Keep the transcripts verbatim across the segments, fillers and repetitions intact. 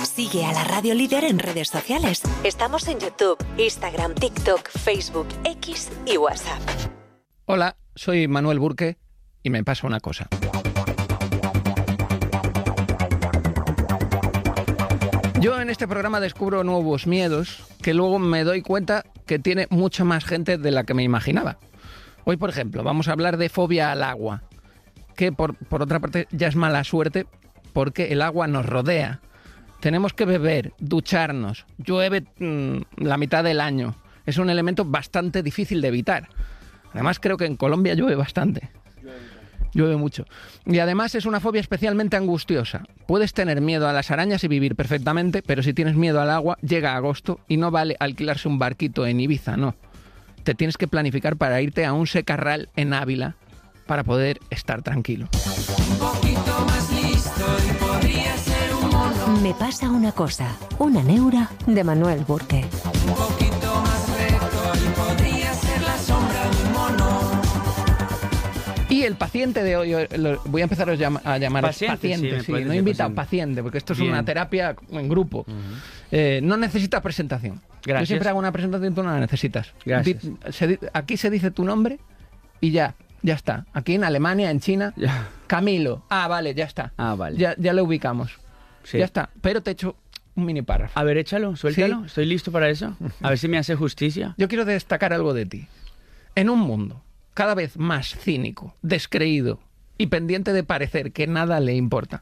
Sigue a la Radio Líder en redes sociales. Estamos en YouTube, Instagram, TikTok, Facebook, X y WhatsApp. Hola, soy Manuel Burke y me pasa una cosa. Yo en este programa descubro nuevos miedos que luego me doy cuenta que tiene mucha más gente de la que me imaginaba. Hoy, por ejemplo, vamos a hablar de fobia al agua, que por, por otra parte ya es mala suerte porque el agua nos rodea. Tenemos que beber, ducharnos, llueve mmm, la mitad del año. Es un elemento bastante difícil de evitar. Además, creo que en Colombia llueve bastante. Llueve mucho. Y además es una fobia especialmente angustiosa. Puedes tener miedo a las arañas y vivir perfectamente, pero si tienes miedo al agua, llega agosto y no vale alquilarse un barquito en Ibiza, no. Te tienes que planificar para irte a un secarral en Ávila para poder estar tranquilo. Un poquito más listo y podría ser un mono. Me pasa una cosa, una neura de Manuel Burke. Un poquito más recto y podría ser la sombra de un mono. Y el paciente de hoy, lo, voy a empezar a, llam- a llamar Paciente, paciente, sí, sí, me no puedes he invitado decir paciente. paciente, porque esto es Bien. una terapia en grupo. Uh-huh. Eh, no necesita presentación. Gracias. Yo siempre hago una presentación, tú no la necesitas. Gracias. Di- se di- aquí se dice tu nombre y ya, ya está. Aquí en Alemania, en China, Ya. Camilo. Ah, vale, ya está. Ah, vale. Ya, ya lo ubicamos. Sí. Ya está. Pero te echo un mini párrafo. A ver, échalo, suéltalo. Sí. Estoy listo para eso. A ver si me hace justicia. Yo quiero destacar algo de ti. En un mundo cada vez más cínico, descreído y pendiente de parecer que nada le importa,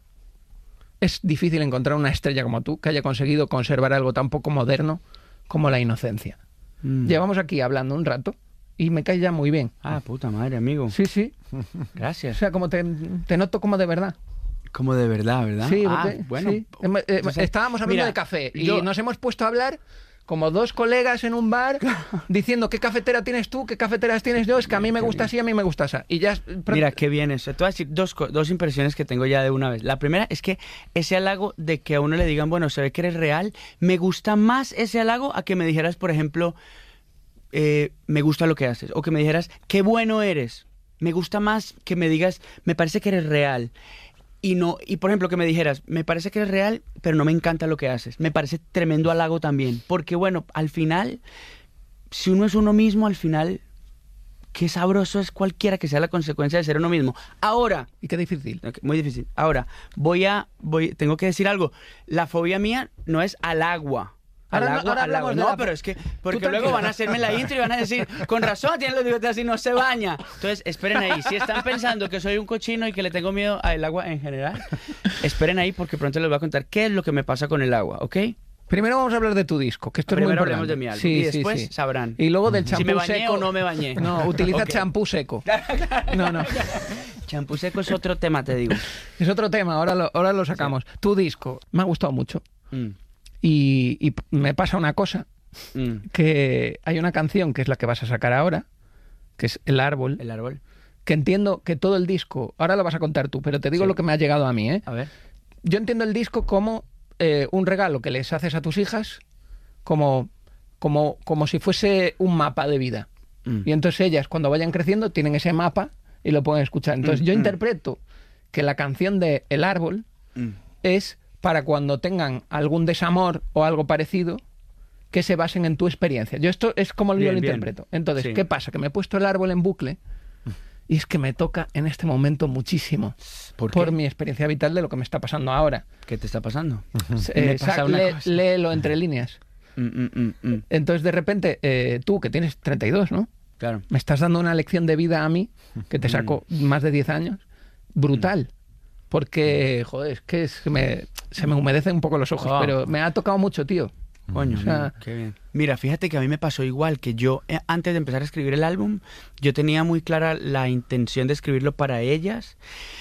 es difícil encontrar una estrella como tú que haya conseguido conservar algo tan poco moderno como la inocencia. Mm. Llevamos aquí hablando un rato y me cae ya muy bien. Ah, puta madre, amigo. Sí, sí. O Gracias. sea, como te, te noto como de verdad. Como de verdad, ¿verdad? Sí, ah, porque- bueno. sí. Em- eh, Entonces, estábamos hablando mira, de café y yo- nos hemos puesto a hablar como dos colegas en un bar diciendo qué cafetera tienes tú, qué cafeteras tienes yo, es que a mí me gusta así, a mí me gusta así. Y ya... Mira, qué bien eso. Te voy a decir dos, co- dos impresiones que tengo ya de una vez. La primera es que ese halago de que a uno le digan, bueno, se ve que eres real, me gusta más ese halago a que me dijeras, por ejemplo, eh, me gusta lo que haces. O que me dijeras, qué bueno eres. Me gusta más que me digas, me parece que eres real. Y no, y por ejemplo, que me dijeras, me parece que eres real, pero no me encanta lo que haces. Me parece tremendo halago también. Porque bueno, al final, si uno es uno mismo, al final, qué sabroso es cualquiera que sea la consecuencia de ser uno mismo. Ahora, Y qué difícil. ok, muy difícil. Ahora, voy a, voy, tengo que decir algo. La fobia mía no es al agua. Al Ahora no- agua, ahora al agua. hablamos de No, la- pero es que, Tú porque tranquilo. luego van a hacerme la intro y van a decir, con razón, tienen los bigotes así, no se baña. Entonces, esperen ahí. Si están pensando que soy un cochino y que le tengo miedo al agua en general, esperen ahí porque pronto les voy a contar qué es lo que me pasa con el agua, ¿ok? Primero vamos a hablar de tu disco, que esto Primero es muy hablemos importante. de mi álbum, Sí, y sí, después sí. sabrán. Y luego del Si champú me bañé seco. o no me bañé. No, utiliza Ok. champú seco. No, no. Champú seco es otro tema, te digo. Es otro tema, ahora lo, ahora lo sacamos. Tu disco me ha gustado mucho. Mm, Y, y me pasa una cosa, mm. que hay una canción que es la que vas a sacar ahora, que es El Árbol, El árbol. que entiendo que todo el disco, ahora lo vas a contar tú, pero te digo Sí. lo que me ha llegado a mí, ¿eh? A ver. Yo entiendo el disco como eh, un regalo que les haces a tus hijas, como, como, como si fuese un mapa de vida. Mm. Y entonces ellas, cuando vayan creciendo, tienen ese mapa y lo pueden escuchar. Entonces Mm, yo mm. interpreto que la canción de El Árbol Mm. es para cuando tengan algún desamor o algo parecido, que se basen en tu experiencia. Yo esto es como yo Bien, lo bien. interpreto. Entonces, Sí. ¿qué pasa? Que me he puesto El Árbol en bucle y es que me toca en este momento muchísimo ¿Por qué? mi experiencia vital de lo que me está pasando ahora. ¿Qué te está pasando? Eh, Me pasa sa- una lee- cosa. léelo entre líneas. Mm, mm, mm, mm. Entonces, de repente, eh, tú, que tienes treinta y dos, ¿no? Claro. Me estás dando una lección de vida a mí, que te saco más de diez años, brutal. Porque, joder, es que es- me- se me humedecen un poco los ojos, Oh. pero me ha tocado mucho, tío. Coño, O sea- amigo, qué bien. Mira, fíjate que a mí me pasó igual, que yo, eh, antes de empezar a escribir el álbum, yo tenía muy clara la intención de escribirlo para ellas.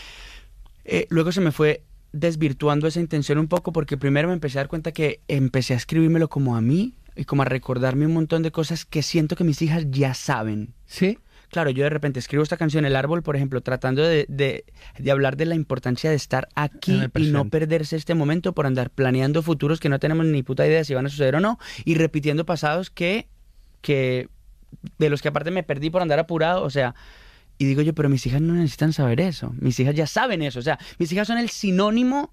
Eh, luego se me fue desvirtuando esa intención un poco, porque primero me empecé a dar cuenta que empecé a escribírmelo como a mí y como a recordarme un montón de cosas que siento que mis hijas ya saben. ¿Sí? Claro, yo de repente escribo esta canción, El Árbol, por ejemplo, tratando de, de, de hablar de la importancia de estar En aquí el y presente. no perderse este momento por andar planeando futuros que no tenemos ni puta idea si van a suceder o no, y repitiendo pasados que, que de los que aparte me perdí por andar apurado, o sea, y digo yo, pero mis hijas no necesitan saber eso, mis hijas ya saben eso, o sea, mis hijas son el sinónimo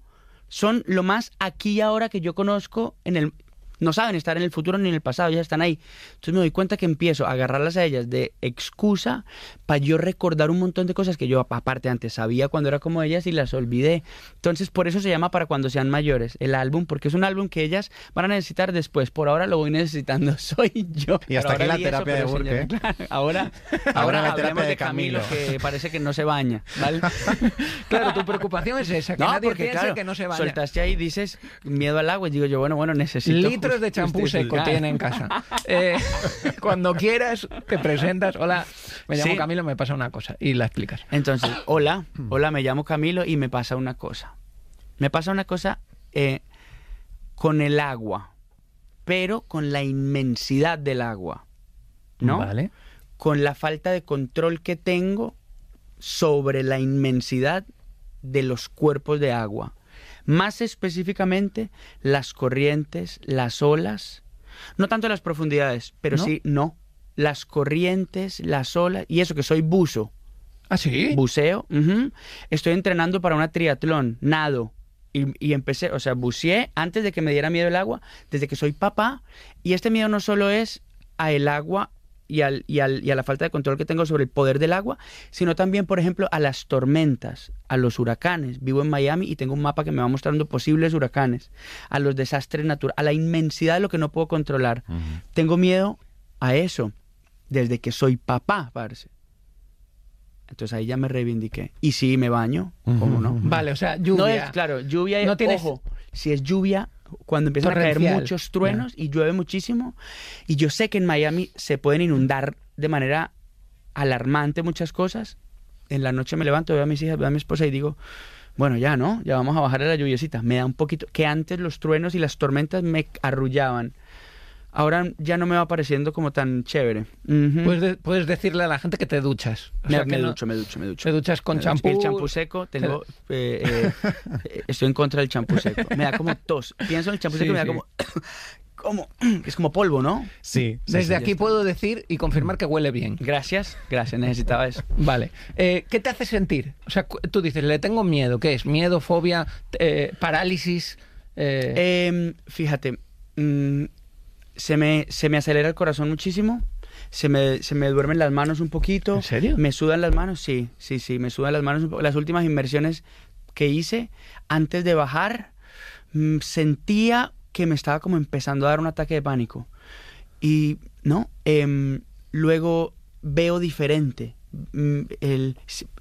son lo más aquí y ahora que yo conozco en el... No saben estar en el futuro ni en el pasado, ellas están ahí. Entonces me doy cuenta que empiezo a agarrarlas a ellas de excusa para yo recordar un montón de cosas que yo aparte antes sabía cuando era como ellas y las olvidé. Entonces por eso se llama Para cuando sean mayores, el álbum, porque es un álbum que ellas van a necesitar después. Por ahora lo voy necesitando soy yo. Y hasta aquí la Eso, terapia de pero Burke, señor, ¿eh? claro, ahora, Ahora ahora la terapia hablemos de de Camilo, Camilo. que parece que no se baña, ¿vale? Claro, tu preocupación es esa, que No, nadie porque piense claro, que no se vaya. soltaste ahí, dices miedo al agua y digo yo, bueno, bueno, necesito... Litros de champú seco justificar. tiene en casa. Eh, cuando quieras, te presentas. Hola, me llamo Sí. Camilo, me pasa una cosa. Y la explicas. Entonces, hola, hola, me llamo Camilo y me pasa una cosa. Me pasa una cosa eh, con el agua, pero con la inmensidad del agua, ¿no? Vale. Con la falta de control que tengo sobre la inmensidad de los cuerpos de agua. Más específicamente, las corrientes, las olas, no tanto las profundidades, pero ¿No? sí, no. Las corrientes, las olas, y eso que soy buzo. ¿Ah, sí? Buceo, ujú. Estoy entrenando para una triatlón, nado. Y, y empecé, o sea, buceé antes de que me diera miedo el agua, desde que soy papá. Y este miedo no solo es a el agua y, al, y, al, y a la falta de control que tengo sobre el poder del agua, sino también, por ejemplo, a las tormentas, a los huracanes. Vivo en Miami y tengo un mapa que me va mostrando posibles huracanes, a los desastres naturales, a la inmensidad de lo que no puedo controlar. Ujú. Tengo miedo a eso desde que soy papá, parce. Entonces ahí ya me reivindiqué. Y sí, me baño, ¿cómo no? Vale, o sea, lluvia. No es, claro, lluvia, No tienes- ojo, si es lluvia, cuando empiezan a caer Torrencial. muchos truenos y llueve muchísimo, y yo sé que en Miami se pueden inundar de manera alarmante muchas cosas, en la noche me levanto, veo a mis hijas, veo a mi esposa y digo, bueno, ya, ¿no? Ya vamos a bajar a la lluviecita. Me da un poquito, que antes los truenos y las tormentas me arrullaban. Ahora ya no me va pareciendo como tan chévere. Ujú. Puedes, de- puedes decirle a la gente que te duchas. O me, sea, me que no- ducho, me ducho, me ducho. Te duchas con Es champú. que el champú seco, tengo, eh, eh, eh, estoy en contra del champú seco. Me da como tos. Pienso en el champú Sí, seco y me da sí. como, como, es como polvo, ¿no? Sí, sí, Desde sí. aquí puedo decir y confirmar que huele bien. Gracias, gracias, necesitaba eso. Vale. Eh, ¿Qué te hace sentir? O sea, cu- tú dices, le tengo miedo. ¿Qué es? ¿Miedo, fobia, eh, parálisis? Eh, Eh, fíjate, mm, se, me, se me acelera el corazón muchísimo, se me, se me duermen las manos un poquito. ¿En serio? Me sudan las manos, sí, sí, sí, me sudan las manos un poco. Las últimas inmersiones que hice, antes de bajar, mm, sentía que me estaba como empezando a dar un ataque de pánico. Y, ¿no? Em, luego veo diferente. Mm, el,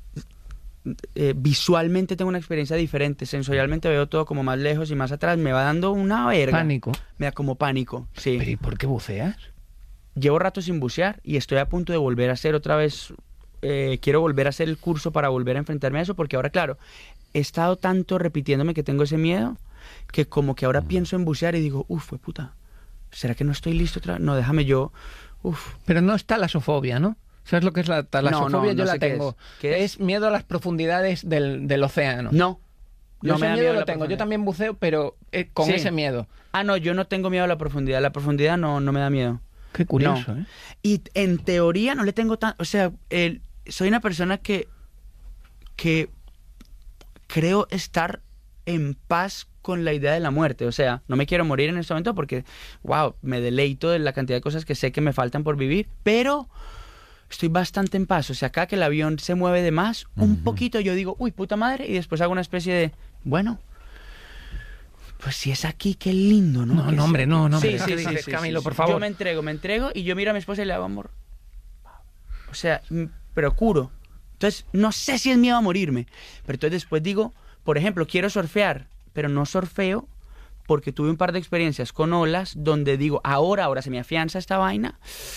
eh, visualmente tengo una experiencia diferente. Sensorialmente veo todo como más lejos y más atrás. Me va dando una verga. pánico. Me da como pánico, sí. ¿Pero y por qué buceas? Llevo rato sin bucear y estoy a punto de volver a hacer otra vez. Eh, quiero volver a hacer el curso para volver a enfrentarme a eso, porque ahora, claro, he estado tanto repitiéndome que tengo ese miedo que como que ahora pienso en bucear y digo, uff, puta, ¿será que no estoy listo otra vez? No, déjame yo, uff. Pero no es talasofobia, ¿no? ¿Sabes lo que es la talasofobia? No, no, Yo no la sé qué tengo. es. ¿Qué es? miedo a las profundidades del, del océano. No. Yo no ese me da miedo la lo tengo. Yo profundidad. también buceo, pero eh, con Sí. ese miedo. Ah, no, yo no tengo miedo a la profundidad. La profundidad no, no me da miedo. Qué curioso, No. ¿eh? Y en teoría no le tengo tan... O sea, el- soy una persona que, que creo estar en paz con la idea de la muerte. O sea, no me quiero morir en este momento porque, wow, me deleito de la cantidad de cosas que sé que me faltan por vivir, pero estoy bastante en paz. O sea, acá que el avión se mueve de más, un poquito yo digo, uy, puta madre, y después hago una especie de, bueno... Pues si es aquí, qué lindo, ¿no? No, Que no, es hombre, aquí. no, no, Sí, hombre, sí, ¿qué sí, dices, sí, Camilo, sí, por sí. favor? Yo me entrego, me entrego y yo miro a mi esposa y le hago amor. O sea, mm, procuro. Entonces, no sé si es miedo a morirme. Pero entonces después digo, por ejemplo, quiero surfear, pero no surfeo porque tuve un par de experiencias con olas donde digo, ahora, ahora se me afianza esta vaina.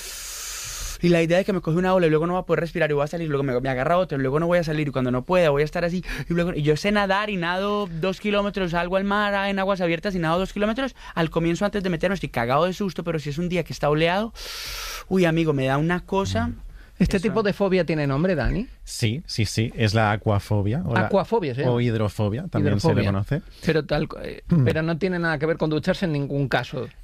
Y la idea de que me coge una ola y luego no voy a poder respirar y voy a salir, luego me, me agarra otra y luego no voy a salir y cuando no pueda voy a estar así. Y, luego, y yo sé nadar y nado dos kilómetros, salgo al mar en aguas abiertas y nado dos kilómetros. Al comienzo, antes de meterme, estoy cagado de susto, pero si es un día que está oleado, uy, amigo, me da una cosa. ¿Este Eso. tipo de fobia tiene nombre, Dani? Sí, sí, sí. Es la acuafobia. O la- Acuafobia, ¿sí? O hidrofobia, también se Hidrofobia. le conoce. Pero, tal, eh, pero no tiene nada que ver con ducharse en ningún caso.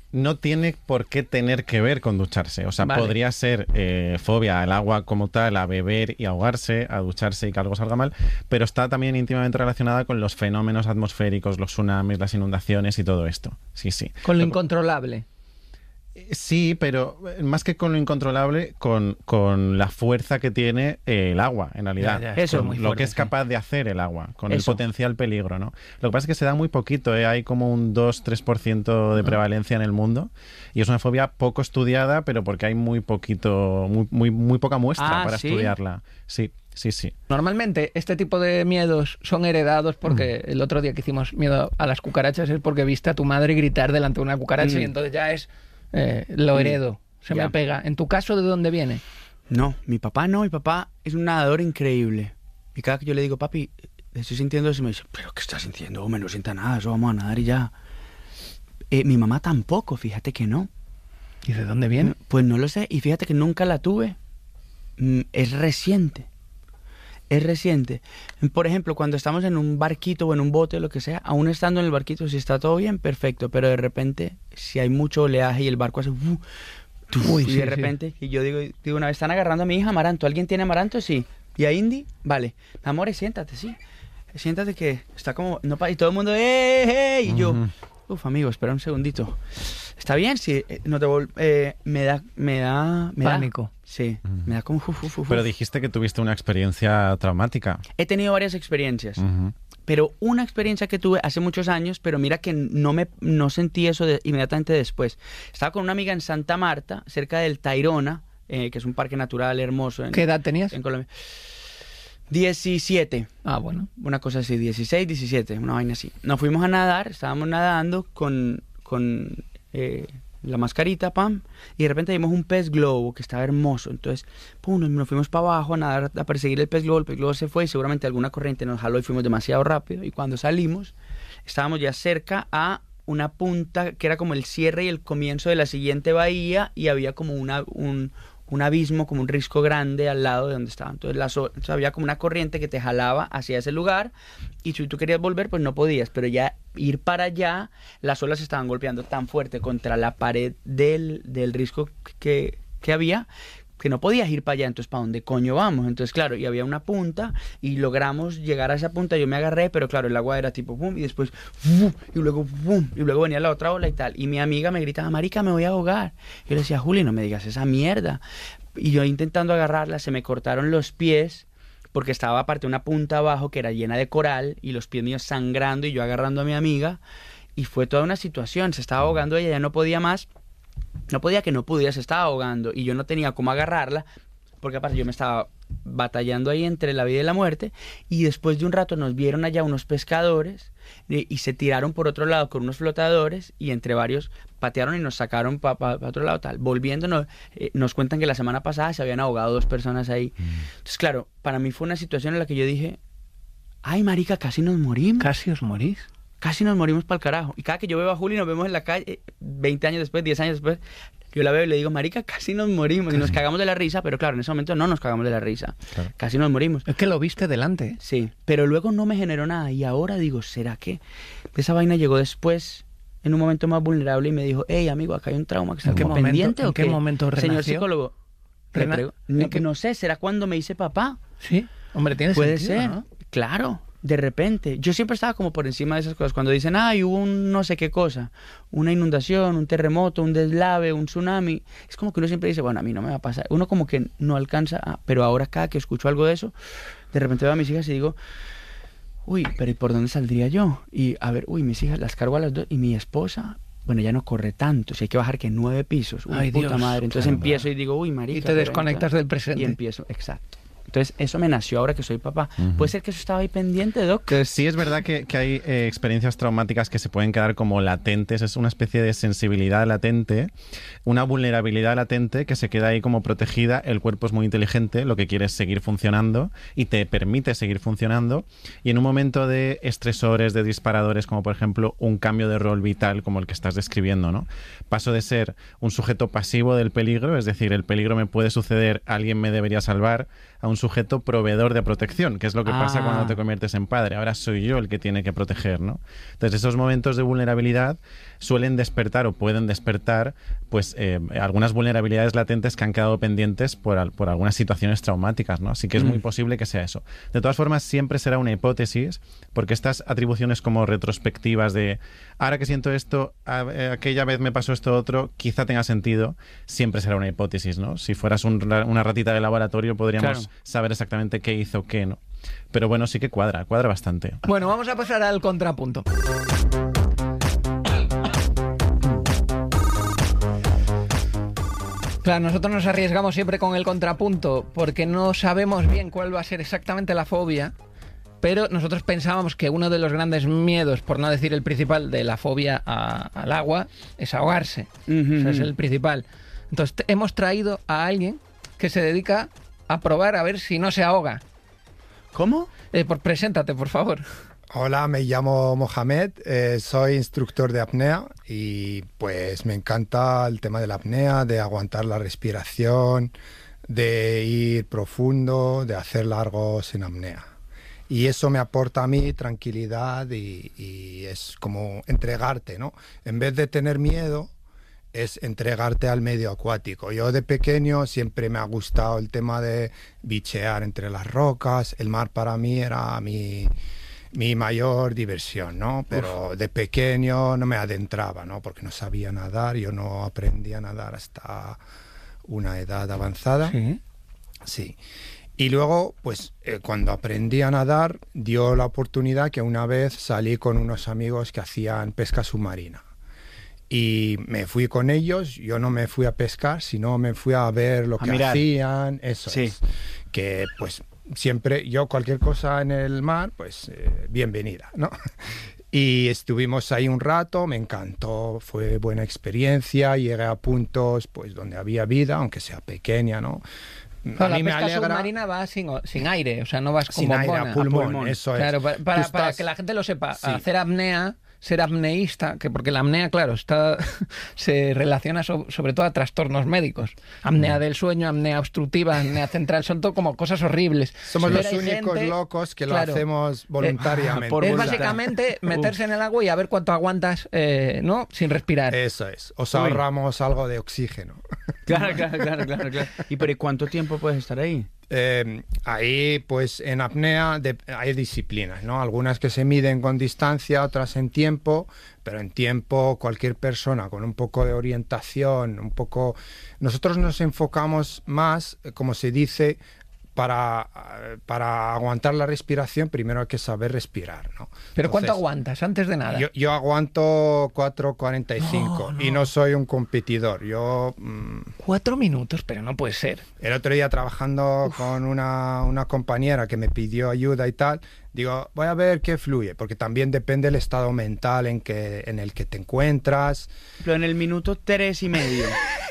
no tiene por qué tener que ver con ducharse. O sea, Vale. podría ser eh, fobia al agua como tal, a beber y ahogarse, a ducharse y que algo salga mal, pero está también íntimamente relacionada con los fenómenos atmosféricos, los tsunamis, las inundaciones y todo esto. Sí, sí. Con lo incontrolable. Sí, pero más que con lo incontrolable, con, con la fuerza que tiene eh, el agua, en realidad. Ya, ya, Eso, Con muy lo fuerte, que es sí. capaz de hacer el agua, con el Eso. potencial peligro, ¿no? Lo que pasa es que se da muy poquito, ¿eh? Hay como un dos tres por ciento de prevalencia en el mundo y es una fobia poco estudiada, pero porque hay muy poquito, muy, muy, muy poca muestra Ah, para ¿sí? estudiarla. Sí, sí, sí. Normalmente este tipo de miedos son heredados porque el otro día que hicimos miedo a las cucarachas es porque viste a tu madre gritar delante de una cucaracha Mm. y entonces ya es eh, lo heredo, se Ya. me pega. ¿En tu caso de dónde viene? No, mi papá no, mi papá es un nadador increíble. Y cada que yo le digo, papi, estoy sintiendo eso, y me dice, ¿pero qué estás sintiendo? Hombre, no sienta nada, eso vamos a nadar y ya. Eh, mi mamá tampoco, fíjate que no. ¿Y de dónde viene? Pues no lo sé, y fíjate que nunca la tuve. Mm, Es reciente. Es reciente. Por ejemplo, cuando estamos en un barquito o en un bote o lo que sea, aún estando en el barquito, si está todo bien, perfecto. Pero de repente, si hay mucho oleaje y el barco hace... Uh, tuf, Uy, y sí, de sí. repente, y yo digo, digo, una vez están agarrando a mi hija amaranto. ¿Alguien tiene amaranto? Sí. ¿Y a Indy? Vale. Amores, siéntate, sí. Siéntate que está como... No, pa- y todo el mundo... ¡Eh, eh! Y yo... Ujú. Uf, amigo, espera un segundito. ¿Está bien? Sí. eh, No te vol- eh, me da... Me da... Me da- Pánico. Sí. Me da como... uf, uf, uf, Pero uf. dijiste que tuviste una experiencia traumática. He tenido varias experiencias. Ujú. Pero una experiencia que tuve hace muchos años, pero mira que no me no sentí eso de- inmediatamente después. Estaba con una amiga en Santa Marta, cerca del Tayrona, eh, que es un parque natural hermoso en, ¿Qué edad tenías? en Colombia. diecisiete, Ah, bueno. una cosa así, dieciséis, diecisiete, una vaina así. Nos fuimos a nadar, estábamos nadando con, con eh, la mascarita, pam, y de repente vimos un pez globo que estaba hermoso. Entonces, pum, nos- nos fuimos para abajo a nadar, a perseguir el pez globo. El pez globo se fue y seguramente alguna corriente nos jaló y fuimos demasiado rápido. Y cuando salimos, estábamos ya cerca a una punta que era como el cierre y el comienzo de la siguiente bahía y había como una, un, un abismo, como un risco grande al lado de donde estaba. Entonces, la so- entonces había como una corriente que te jalaba hacia ese lugar y si tú querías volver, pues no podías, pero ya ir para allá, las olas estaban golpeando tan fuerte contra la pared del, del risco que, que había que no podías ir para allá, entonces ¿para dónde coño vamos? Entonces claro, y había una punta y logramos llegar a esa punta, yo me agarré, pero claro, el agua era tipo pum, y después ¡fum! Y luego pum, y luego venía la otra ola y tal, y mi amiga me gritaba, marica, me voy a ahogar. Yo le decía, Juli, no me digas esa mierda. Y yo intentando agarrarla, se me cortaron los pies, porque estaba aparte una punta abajo que era llena de coral, y los pies míos sangrando, y yo agarrando a mi amiga, y fue toda una situación, se estaba ahogando ella, ya no podía más, no podía que no pudiera, se estaba ahogando y yo no tenía cómo agarrarla porque aparte yo me estaba batallando ahí entre la vida y la muerte y después de un rato nos vieron allá unos pescadores y, y se tiraron por otro lado con unos flotadores y entre varios patearon y nos sacaron para pa, pa otro lado tal. Volviéndonos, eh, nos cuentan que la semana pasada se habían ahogado dos personas ahí. Mm. Entonces claro, para mí fue una situación en la que yo dije, ay marica, casi nos morimos. Casi os morís. Casi nos morimos para el carajo. Y cada que yo veo a Juli nos vemos en la calle, veinte años después, diez años después, yo la veo y le digo, marica, casi nos morimos. Casi. Y nos cagamos de la risa, pero claro, en ese momento no nos cagamos de la risa. Claro. Casi nos morimos. Es que lo viste delante. Sí, pero luego no me generó nada. Y ahora digo, ¿será que esa vaina llegó después, en un momento más vulnerable, y me dijo, hey, amigo, acá hay un trauma que está como momento, pendiente? ¿En ¿o qué, qué momento renació? Señor psicólogo, Rena... prego, no, no sé, ¿será cuando me hice papá? Sí, hombre, tiene Puede sentido, ser, ¿no? Claro. De repente, yo siempre estaba como por encima de esas cosas. Cuando dicen, ay, hubo un no sé qué cosa, una inundación, un terremoto, un deslave, un tsunami, es como que uno siempre dice, bueno, a mí no me va a pasar. Uno como que no alcanza, a... pero ahora cada que escucho algo de eso, de repente veo a mis hijas y digo, uy, pero ¿y por dónde saldría yo? Y a ver, uy, mis hijas las cargo a las dos y mi esposa, bueno, ya no corre tanto, si hay que bajar que nueve pisos, uy, ay, puta Dios, madre. Entonces claro, empiezo claro. y digo, uy, marica. Y te desconectas del presente. Y empiezo, exacto. Entonces, eso me nació ahora que soy papá. Uh-huh. ¿Puede ser que eso estaba ahí pendiente, Doc? Que sí, es verdad que, que hay eh, experiencias traumáticas que se pueden quedar como latentes. Es una especie de sensibilidad latente, una vulnerabilidad latente que se queda ahí como protegida. El cuerpo es muy inteligente, lo que quiere es seguir funcionando y te permite seguir funcionando. Y en un momento de estresores, de disparadores, como por ejemplo un cambio de rol vital como el que estás describiendo, ¿no? Paso de ser un sujeto pasivo del peligro, es decir, el peligro me puede suceder, alguien me debería salvar, a un sujeto proveedor de protección, que es lo que Ah. pasa cuando te conviertes en padre. Ahora soy yo el que tiene que proteger, ¿no? Entonces, esos momentos de vulnerabilidad suelen despertar o pueden despertar pues eh, algunas vulnerabilidades latentes que han quedado pendientes por, al- por algunas situaciones traumáticas, ¿no? Así que es muy Mm. posible que sea eso. De todas formas, siempre será una hipótesis, porque estas atribuciones como retrospectivas de ahora que siento esto, a- eh, aquella vez me pasó esto otro, quizá tenga sentido, siempre será una hipótesis, ¿no? Si fueras un ra- una ratita de laboratorio podríamos Claro. saber exactamente qué hizo qué, ¿no? Pero bueno, sí que cuadra, cuadra bastante. Bueno, vamos a pasar al contrapunto. Claro, nosotros nos arriesgamos siempre con el contrapunto porque no sabemos bien cuál va a ser exactamente la fobia, pero nosotros pensábamos que uno de los grandes miedos, por no decir el principal, de la fobia a- al agua es ahogarse. Ujú, Ese es ujú. el principal. Entonces te- hemos traído a alguien que se dedica a probar a ver si no se ahoga. ¿Cómo? Eh, por, preséntate, por favor. Hola, me llamo Mohamed, eh, soy instructor de apnea y pues me encanta el tema de la apnea, de aguantar la respiración, de ir profundo, de hacer largos en apnea. Y eso me aporta a mí tranquilidad y, y es como entregarte, ¿no? En vez de tener miedo, es entregarte al medio acuático. Yo de pequeño siempre me ha gustado el tema de bichear entre las rocas. El mar para mí era mi, mi mayor diversión, ¿no? Pero de pequeño no me adentraba, ¿no? Porque no sabía nadar. Yo no aprendí a nadar hasta una edad avanzada. Sí. Sí. Y luego, pues eh, cuando aprendí a nadar, dio la oportunidad que una vez salí con unos amigos que hacían pesca submarina. Y me fui con ellos, yo no me fui a pescar, sino me fui a ver lo A que mirar. hacían, eso Sí. es. Que pues siempre, yo cualquier cosa en el mar, pues eh, bienvenida, ¿no? Y estuvimos ahí un rato, me encantó, fue buena experiencia, llegué a puntos pues donde había vida, aunque sea pequeña, ¿no? Claro, la pesca submarina va sin, o- sin aire, o sea, no vas con sin aire, bombona. a pulmón, A pulmón. eso es. Claro, para, Tú para- para estás- que la gente lo sepa, Sí. hacer apnea, ser apneísta, que porque la apnea, claro, está se relaciona so- sobre todo a trastornos médicos. Apnea del sueño, apnea obstructiva, apnea central, son todo como cosas horribles. Somos Pero los hay únicos gente- locos que claro, lo hacemos voluntariamente. por es voluntad. básicamente meterse en el agua y a ver cuánto aguantas, eh, ¿no? Sin respirar. Eso es. Os Uy. ahorramos algo de oxígeno. Claro, claro, claro, claro, claro. ¿Y pero ¿y cuánto tiempo puedes estar ahí? Eh, ahí, pues en apnea de- hay disciplinas, ¿no? Algunas que se miden con distancia, otras en tiempo, pero en tiempo cualquier persona con un poco de orientación, un poco... Nosotros nos enfocamos más, eh, como se dice, para, eh, para aguantar la respiración, primero hay que saber respirar, ¿no? Pero ¿cuánto Entonces, aguantas antes de nada? Yo, yo aguanto cuatro cuarenta y cinco y no soy un competidor. Yo... mm, Cuatro minutos, pero no puede ser. el otro día trabajando con una, una compañera que me pidió ayuda y tal, digo, voy a ver qué fluye, porque también depende del estado mental en, que, en el que te encuentras. Pero en el minuto tres y medio,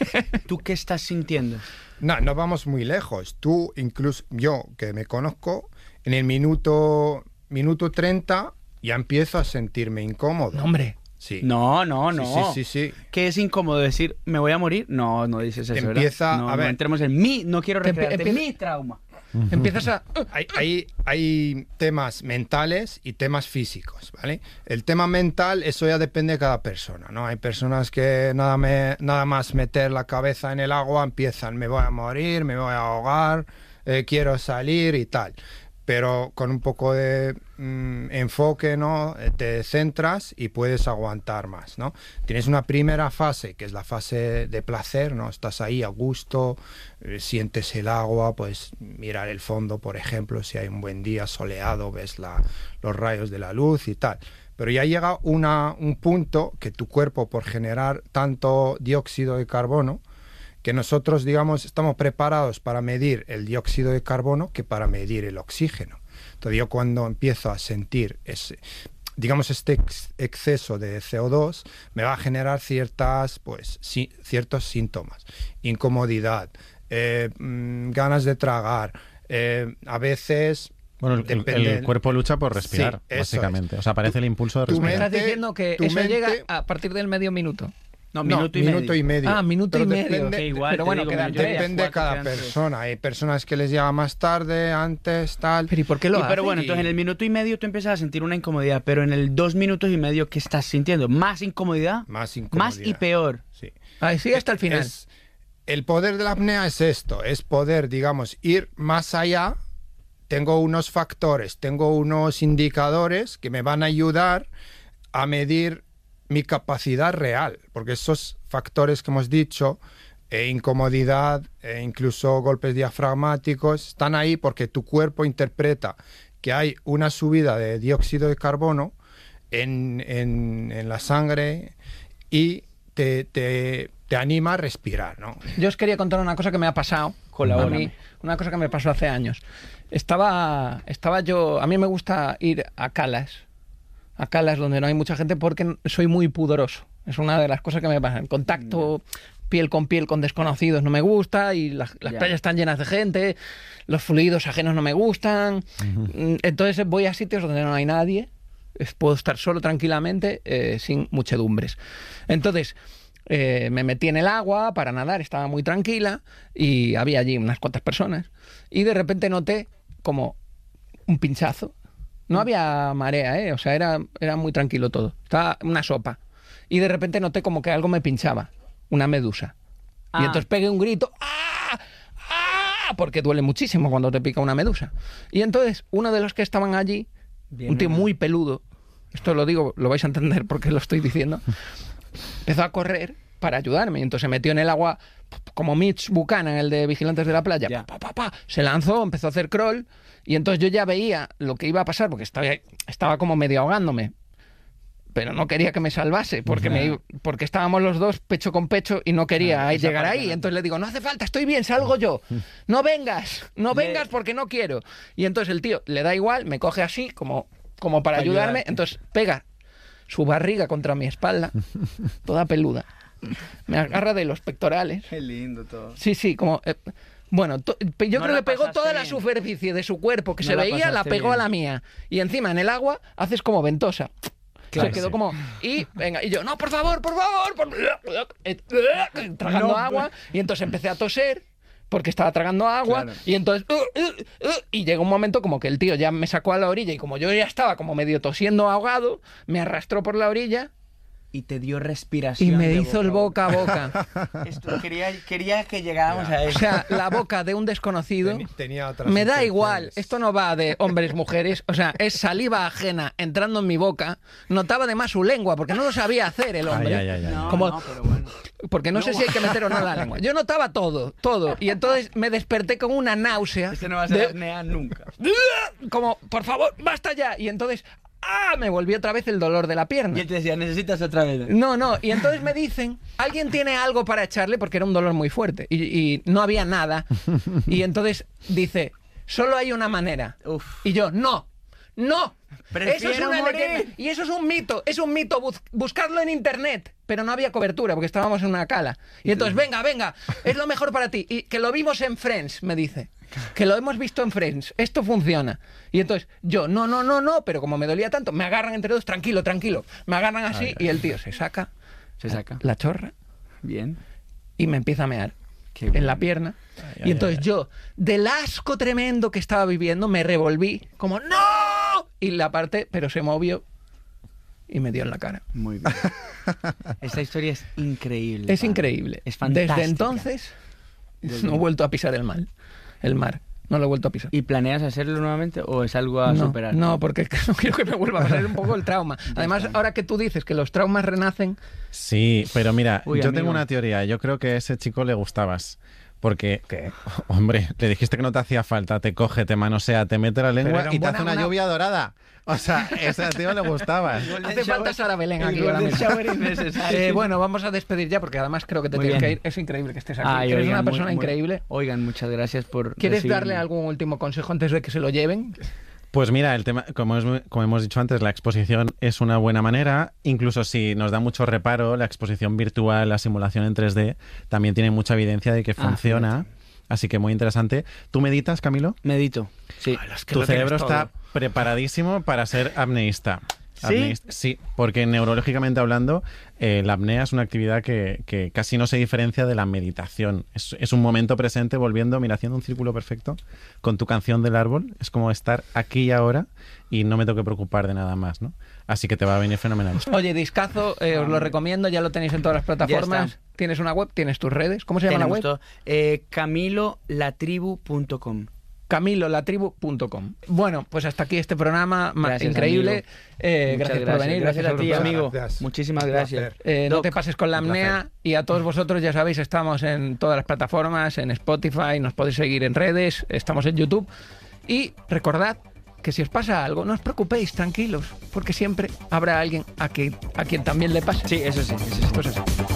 ¿tú qué estás sintiendo? No, no vamos muy lejos. Tú, incluso yo que me conozco, en el minuto, minuto treinta ya empiezo a sentirme incómodo. No, hombre. Sí. No, no, Sí, no. sí, sí, sí. ¿Qué es incómodo decir, me voy a morir? No, no dices eso, ¿verdad? Empieza- no, a no ver. entremos en mi, no quiero Te empie- recrearte empieza- mi trauma. Empiezas a... Hay, hay, hay temas mentales y temas físicos, ¿vale? El tema mental, eso ya depende de cada persona, ¿no? Hay personas que nada, me, nada más meter la cabeza en el agua empiezan, me voy a morir, me voy a ahogar, eh, quiero salir y tal. Pero con un poco de mm, enfoque, ¿no? Eh, Te centras y puedes aguantar más, ¿no? Tienes una primera fase, que es la fase de placer, ¿no? Estás ahí a gusto, eh, sientes el agua, pues mirar el fondo, por ejemplo, si hay un buen día soleado, ves la, los rayos de la luz y tal. Pero ya llega una, un punto que tu cuerpo, por generar tanto dióxido de carbono, que nosotros, digamos, estamos preparados para medir el dióxido de carbono que para medir el oxígeno. Entonces yo cuando empiezo a sentir ese, digamos, este ex- exceso de C O dos, me va a generar ciertas, pues, sí, ciertos síntomas. Incomodidad, eh, mm, ganas de tragar, eh, a veces... Bueno, el, el- depende- el cuerpo lucha por respirar, Sí, eso básicamente. O sea, aparece el impulso de Tu Me respirar. estás mente- diciendo que tu eso mente- llega a partir del medio minuto. No, No, minuto y minuto medio. y medio. Ah, minuto Pero y medio. depende- Que igual, Pero te bueno, digo, quedan minuto y medio, tres. Depende de cuatro, cada quedan tres. persona. Hay personas que les llega más tarde, antes, tal. Pero ¿y por qué lo Y, pero hace? bueno, entonces en el minuto y medio tú empiezas a sentir una incomodidad, pero en el dos minutos y medio, ¿qué estás sintiendo? ¿Más incomodidad? Más incomodidad. Más y peor. Sí. Ahí sí, hasta el final. Es- el poder de la apnea es esto, es poder, digamos, ir más allá. Tengo unos factores, tengo unos indicadores que me van a ayudar a medir mi capacidad real, porque esos factores que hemos dicho, eh, incomodidad, e incluso golpes diafragmáticos, están ahí porque tu cuerpo interpreta que hay una subida de dióxido de carbono en, en- en la sangre y te, te- te anima a respirar, ¿no? Yo os quería contar una cosa que me ha pasado. Colabórame. A mí, una cosa que me pasó hace años. Estaba, estaba yo, a mí me gusta ir a calas, a calas donde no hay mucha gente porque soy muy pudoroso. Es una de las cosas que me pasa. El contacto piel con piel con desconocidos no me gusta y las, las Ya. playas están llenas de gente, los fluidos ajenos no me gustan. Mm, Entonces voy a sitios donde no hay nadie, es- puedo estar solo tranquilamente, eh, sin muchedumbres. Entonces eh, me metí en el agua para nadar, estaba muy tranquila y había allí unas cuantas personas y de repente noté como un pinchazo. No había marea, ¿eh? O sea, era, era muy tranquilo todo. Estaba una sopa. Y de repente noté como que algo me pinchaba, una medusa. Ah. Y entonces pegué un grito, ¡ah! ¡Ah! Porque duele muchísimo cuando te pica una medusa. Y entonces uno de los que estaban allí, Bien, un tío bien. muy peludo, esto lo digo, lo vais a entender porque lo estoy diciendo, empezó a correr para ayudarme. Y entonces se metió en el agua como Mitch Buchanan, el de Vigilantes de la Playa. Ya. Pa, pa, pa, pa. Se lanzó, empezó a hacer crawl. Y entonces yo ya veía lo que iba a pasar porque estaba, estaba como medio ahogándome. Pero no quería que me salvase porque, me, porque estábamos los dos pecho con pecho y no quería Ah, esa llegar parte ahí. no. Entonces le digo, no hace falta, estoy bien, salgo yo. No vengas, no Le- vengas porque no quiero. Y entonces el tío le da igual, me coge así como, como para Para ayudarme. ayudarte. Entonces pega su barriga contra mi espalda, toda peluda. Me agarra de los pectorales. Qué lindo todo. Sí, sí, como... eh, bueno, to- pe- yo No creo la que pegó pasaste toda la bien. superficie de su cuerpo que No se la veía, la pasaste pegó a bien. la mía. Y encima en el agua haces como ventosa. Claro, se quedó sí. como... Y venga, y yo, no, por favor, por favor, por... eh, tragando No, agua. Y entonces empecé a toser porque estaba tragando agua. Claro. Y entonces... uh, uh, uh, y llegó un momento como que el tío ya me sacó a la orilla y como yo ya estaba como medio tosiendo ahogado, me arrastró por la orilla Y te dio respiración. y me de hizo el boca a boca. Esto, quería, quería que llegáramos Ya. a O eso. sea, la boca de un desconocido... Teni- tenía otras Me da intenciones. igual, esto no va de hombres, mujeres, o sea, es saliva ajena entrando en mi boca. Notaba además su lengua, porque no lo sabía hacer el hombre. Ay, ay, ay, ay. No, como- no, pero bueno. Porque no, sé si hay que meter o no la lengua. Yo notaba todo, todo. Y entonces me desperté con una náusea. Este no va a ser de- apnea nunca. como, por favor, basta ya. Y entonces, ¡ah! Me volvió otra vez el dolor de la Y pierna. él te decía, necesitas otra vez. No, no, y entonces me dicen, ¿alguien tiene algo para echarle? Porque era un dolor muy fuerte y, y no había nada. Y entonces dice, solo hay una manera. Uf. Y yo, no, no. Eso es Prefiero una morir. leyenda. Y eso es un mito, es un mito. Bus- buscadlo en internet. Pero no había cobertura porque estábamos en una cala. Y entonces, venga, venga, es lo mejor para ti. Y que lo vimos en Friends, me dice. Que lo hemos visto en Friends. Esto funciona. Y entonces, yo, no, no, no, no. Pero como me dolía tanto, me agarran entre dos, tranquilo, tranquilo. Me agarran así Ay, y el tío se saca Se saca. la chorra Bien. y me empieza a mear Qué en bueno. la pierna. Ay, y ay, entonces ay. yo, del asco tremendo que estaba viviendo, me revolví como ¡no! Y la parte, pero se movió y me dio en la cara. Muy bien. Esta historia es increíble. Es Pablo. increíble. Es fantástica. Desde entonces Desde- no he vuelto a pisar el mar. El mar. No lo he vuelto a pisar. ¿Y planeas hacerlo nuevamente o es algo a no, superar? no, porque no quiero que me vuelva a pasar un poco el trauma. Además, está. ahora que tú dices que los traumas renacen, Sí, pero mira, Uy, yo amigo. tengo una teoría. Yo creo que a ese chico le gustabas. Porque, hombre, le dijiste que no te hacía falta, te coge, te manosea, te mete la lengua era y un te hace buena- una una- lluvia dorada. O sea, ese tío le gustabas. hace falta Sara Belén el aquí ahora golden mismo. shower innecesario. Eh, bueno, vamos a despedir ya porque además creo que te Muy tienes que bien. ir. Es increíble que estés aquí. Ay, Eres oigan, una muy- persona muy- increíble. Oigan, muchas gracias por ¿Quieres recibirme. darle algún último consejo antes de que se lo lleven? Pues mira, el tema, como, es- como hemos dicho antes, la exposición es una buena manera. Incluso si nos da mucho reparo, la exposición virtual, la simulación en tres D, también tiene mucha evidencia de que Ah, funciona. Así que muy interesante. ¿Tú meditas, Camilo? Medito. Sí. Es que Tu lo tienes cerebro todo. está preparadísimo para ser apneísta. ¿Sí? apneísta. Sí, porque neurológicamente hablando, eh, la apnea es una actividad que, que casi no se diferencia de la meditación. Es, es un momento presente volviendo, mira, haciendo un círculo perfecto con tu canción del árbol. Es como estar aquí y ahora y no me tengo que preocupar de nada más, ¿no? Así que te va a venir fenomenal. Oye, discazo, eh, os lo recomiendo, ya lo tenéis en todas las plataformas. está. Tienes una web, tienes tus redes. ¿Cómo se llama Tenemos la web? todo. Eh, camilo latribu punto com. camilo latribu punto com. Bueno, pues hasta aquí este programa ma- Gracias, increíble. amigo. Eh, Muchas gracias, por venir. Gracias, a ti, por todo. amigo. Gracias. Muchísimas Un gracias. placer. Eh, no Doc, te pases con la un placer. apnea y a todos vosotros, ya sabéis, estamos en todas las plataformas, en Spotify, nos podéis seguir en redes, estamos en YouTube. Y recordad que si os pasa algo, no os preocupéis, tranquilos, porque siempre habrá alguien a, que, a quien también le pase. Sí, eso sí, eso sí. Esto es así.